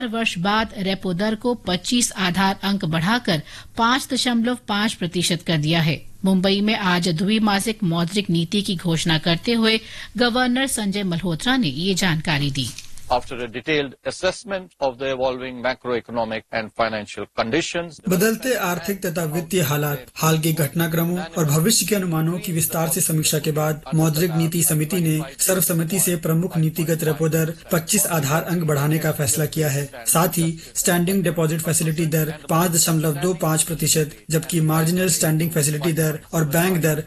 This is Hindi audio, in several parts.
वर्ष बाद रेपो दर को 25 आधार अंक बढ़ाकर 5.5% कर दिया है। मुंबई में आज द्विमासिक मौद्रिक नीति की घोषणा करते हुए गवर्नर संजय मल्होत्रा ने ये जानकारी दी। After a detailed assessment of the evolving macroeconomic and financial conditions, बदलते आर्थिक तथा वित्तीय हालात, हाल के घटनाक्रमों और भविष्य के अनुमानों की विस्तार से समीक्षा के बाद मौद्रिक नीति समिति ने सर्वसम्मति से प्रमुख नीतिगत रेपो दर 25 आधार अंक बढ़ाने का फैसला किया है। साथ ही स्टैंडिंग डिपॉजिट फैसिलिटी दर 5.25%, जबकि मार्जिनल स्टैंडिंग फैसिलिटी दर और बैंक दर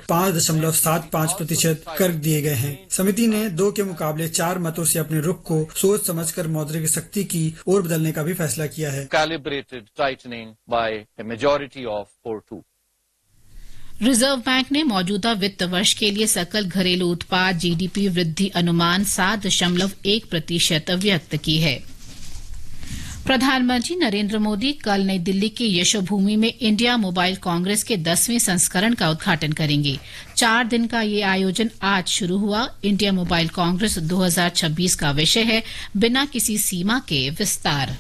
5.75% कर दिए गए हैं। समिति ने 2 के मुकाबले 4 मतों से अपने रुख को सोच समझकर मौद्रिक शक्ति की ओर बदलने का भी फैसला किया है। calibrated tightening by a majority of 4-2. Reserve bank ने मौजूदा वित्त वर्ष के लिए सकल घरेलू उत्पाद जीडीपी वृद्धि अनुमान 7.1% व्यक्त की है। प्रधानमंत्री नरेंद्र मोदी कल नई दिल्ली के यशोभूमि में इंडिया मोबाइल कांग्रेस के 10वें संस्करण का उद्घाटन करेंगे। 4 दिन का ये आयोजन आज शुरू हुआ। इंडिया मोबाइल कांग्रेस 2026 का विषय है बिना किसी सीमा के विस्तार।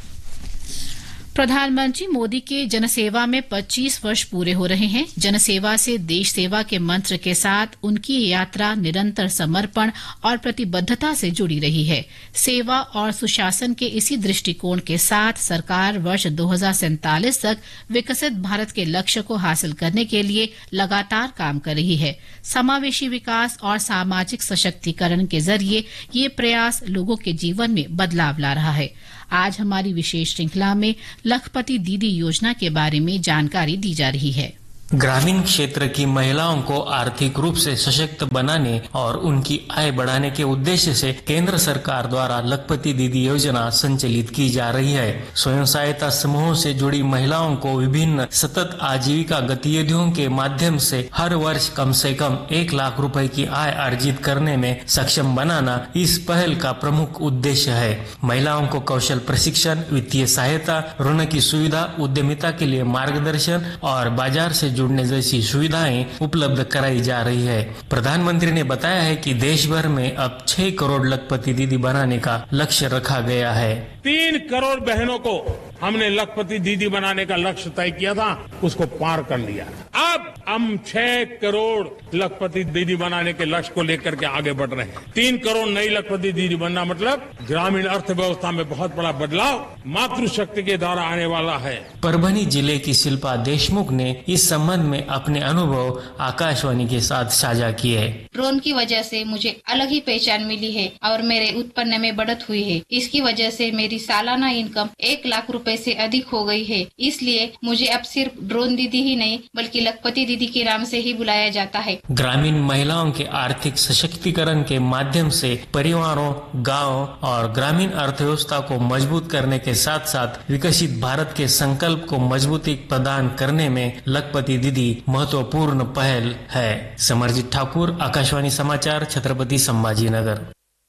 प्रधानमंत्री मोदी के जनसेवा में 25 वर्ष पूरे हो रहे हैं। जनसेवा से देश सेवा के मंत्र के साथ उनकी यात्रा निरंतर समर्पण और प्रतिबद्धता से जुड़ी रही है। सेवा और सुशासन के इसी दृष्टिकोण के साथ सरकार वर्ष 2047 तक विकसित भारत के लक्ष्य को हासिल करने के लिए लगातार काम कर रही है। समावेशी विकास और सामाजिक सशक्तिकरण के जरिए ये प्रयास लोगों के जीवन में बदलाव ला रहा है। आज हमारी विशेष श्रृंखला में लखपति दीदी योजना के बारे में जानकारी दी जा रही है। ग्रामीण क्षेत्र की महिलाओं को आर्थिक रूप से सशक्त बनाने और उनकी आय बढ़ाने के उद्देश्य से केंद्र सरकार द्वारा लखपति दीदी योजना संचालित की जा रही है। स्वयं सहायता समूहों से जुड़ी महिलाओं को विभिन्न सतत आजीविका गतिविधियों के माध्यम से हर वर्ष कम से कम 1 लाख रुपए की आय अर्जित करने में सक्षम बनाना इस पहल का प्रमुख उद्देश्य है। महिलाओं को कौशल प्रशिक्षण, वित्तीय सहायता, ऋण की सुविधा, उद्यमिता के लिए मार्गदर्शन और बाजार से जुड़ने जैसी सुविधाएं उपलब्ध कराई जा रही है। प्रधानमंत्री ने बताया है कि देश भर में अब 6 करोड़ लखपति दीदी बनाने का लक्ष्य रखा गया है। 3 करोड़ बहनों को हमने लखपति दीदी बनाने का लक्ष्य तय किया था, उसको पार कर लिया। अब हम 6 करोड़ लखपति दीदी बनाने के लक्ष्य को लेकर के आगे बढ़ रहे हैं। 3 करोड़ नई लखपति दीदी बनना मतलब ग्रामीण अर्थव्यवस्था में बहुत बड़ा बदलाव मातृशक्ति के द्वारा आने वाला है। परभनी जिले की शिल्पा देशमुख ने इस संबंध में अपने अनुभव आकाशवाणी के साथ साझा किए। ड्रोन की वजह से मुझे अलग ही पहचान मिली है और मेरे उत्पन्न में बढ़त हुई है। इसकी वजह से मेरी सालाना इनकम 1 लाख रुपए से अधिक हो गई है। इसलिए मुझे अब सिर्फ ड्रोन दीदी ही नहीं बल्कि लखपति दीदी के नाम से ही बुलाया जाता है। ग्रामीण महिलाओं के आर्थिक सशक्तिकरण के माध्यम से परिवारों, गाँव और ग्रामीण अर्थव्यवस्था को मजबूत करने के साथ साथ विकसित भारत के संकल्प को मजबूती प्रदान करने में लखपति दीदी महत्वपूर्ण पहल है। समरजीत ठाकुर, आकाशवाणी समाचार, छत्रपति संभाजीनगर।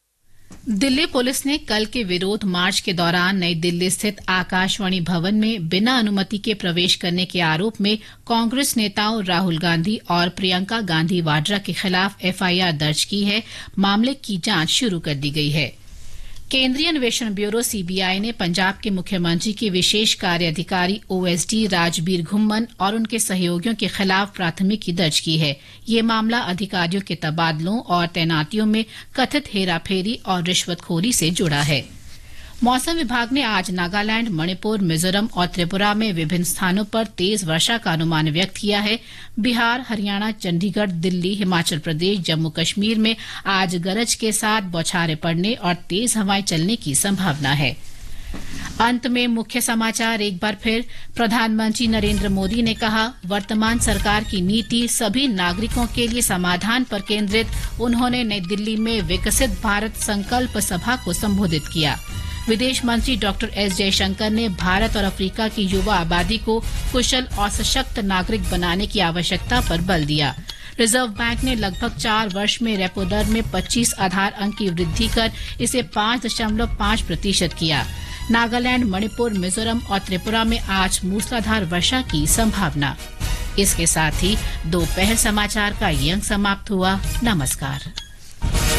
दिल्ली पुलिस ने कल के विरोध मार्च के दौरान नई दिल्ली स्थित आकाशवाणी भवन में बिना अनुमति के प्रवेश करने के आरोप में कांग्रेस नेताओं राहुल गांधी और प्रियंका गांधी वाड्रा के खिलाफ एफआईआर दर्ज की है। मामले की जांच शुरू कर दी गई है। केंद्रीय अन्वेषण ब्यूरो सीबीआई ने पंजाब के मुख्यमंत्री के विशेष कार्य अधिकारी ओएसडी राजबीर घुम्मन और उनके सहयोगियों के खिलाफ प्राथमिकी दर्ज की है। ये मामला अधिकारियों के तबादलों और तैनातियों में कथित हेराफेरी और रिश्वतखोरी से जुड़ा है। मौसम विभाग ने आज नागालैंड, मणिपुर, मिजोरम और त्रिपुरा में विभिन्न स्थानों पर तेज वर्षा का अनुमान व्यक्त किया है। बिहार, हरियाणा, चंडीगढ़, दिल्ली, हिमाचल प्रदेश, जम्मू कश्मीर में आज गरज के साथ बौछारें पड़ने और तेज हवाएं चलने की संभावना है। अंत में मुख्य समाचार एक बार फिर। प्रधानमंत्री नरेंद्र मोदी ने कहा, वर्तमान सरकार की नीति सभी नागरिकों के लिए समाधान पर केंद्रित। उन्होंने नई दिल्ली में विकसित भारत संकल्प सभा को संबोधित किया। विदेश मंत्री डॉक्टर एस जयशंकर ने भारत और अफ्रीका की युवा आबादी को कुशल और सशक्त नागरिक बनाने की आवश्यकता पर बल दिया। रिजर्व बैंक ने लगभग 4 वर्ष में रेपो दर में 25 आधार अंक की वृद्धि कर इसे 5.5% किया। नागालैंड, मणिपुर, मिजोरम और त्रिपुरा में आज मूसलाधार वर्षा की संभावना। इसके साथ ही दोपहर समाचार का ये अंक समाप्त हुआ। नमस्कार।